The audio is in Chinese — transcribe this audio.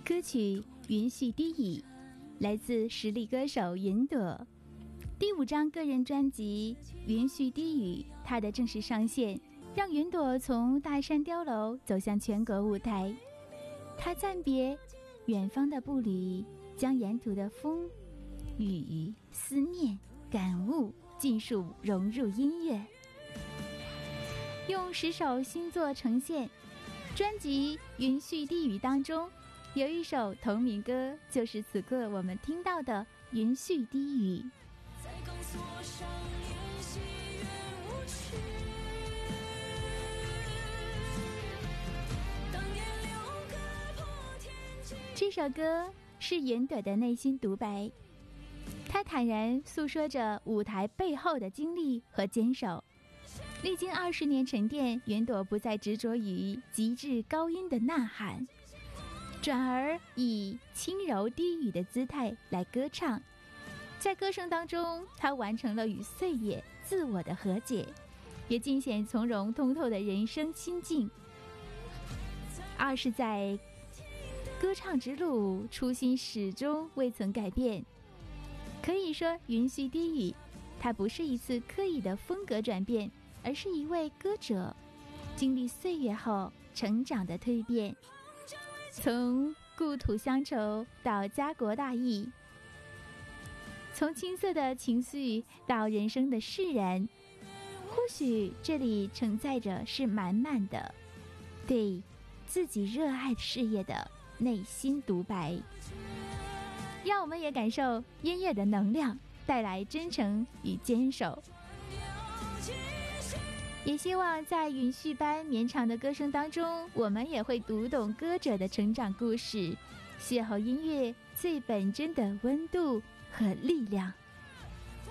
歌曲《云絮低语》来自实力歌手云朵。第5张个人专辑《云絮低语》它的正式上线，让云朵从大山碉楼走向全国舞台。他暂别远方的步履，将沿途的风雨思念感悟尽数融入音乐，用10首新作呈现。专辑《云絮低语》当中有一首同名歌，就是此刻我们听到的《云絮低语》。 在钢索上练习圆舞曲，当年6个破天际。 这首歌是云朵的内心独白，他坦然诉说着舞台背后的经历和坚守。历经20年沉淀，云朵不再执着于极致高音的呐喊，转而以轻柔低语的姿态来歌唱。在歌声当中，他完成了与岁月自我的和解，也尽显从容通透的人生心境。20在歌唱之路，初心始终未曾改变。可以说云絮低语它不是一次刻意的风格转变，而是一位歌者经历岁月后成长的蜕变，从故土乡愁到家国大义，从青涩的情绪到人生的释然。或许这里承载着是满满的对自己热爱事业的内心独白，让我们也感受音乐的能量，带来真诚与坚守。也希望在云絮般绵长的歌声当中，我们也会读懂歌者的成长故事，邂逅音乐最本真的温度和力量。